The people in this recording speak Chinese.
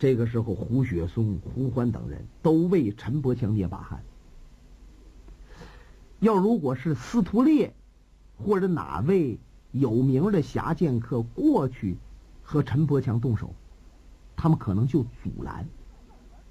这个时候，胡雪松、胡欢等人都为陈伯强捏把汗。要如果是司徒烈或者哪位有名的侠剑客过去和陈伯强动手，他们可能就阻拦，